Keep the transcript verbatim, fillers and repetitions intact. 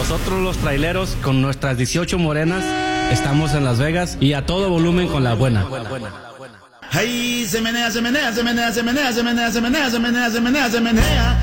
Nosotros los traileros con nuestras dieciocho morenas estamos en Las Vegas y a todo volumen con la buena. Ay, se menea, se menea, se menea, se menea, se menea, se menea, se menea, se menea, se menea.